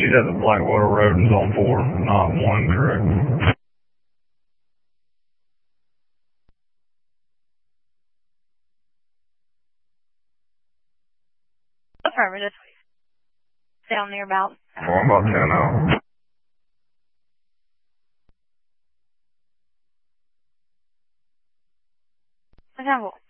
She said the Blackwater Road is on 4, not 1, correct? Affirmative. Down near about. Well, I'm about 10 out. Example.